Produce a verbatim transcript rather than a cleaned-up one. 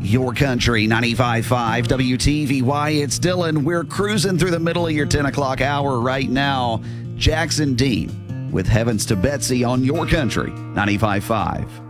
Your Country ninety-five point five W T V Y. It's Dylan. We're cruising through the middle of your ten o'clock hour right now. Jackson Dean with Heavens to Betsy on Your Country ninety-five point five.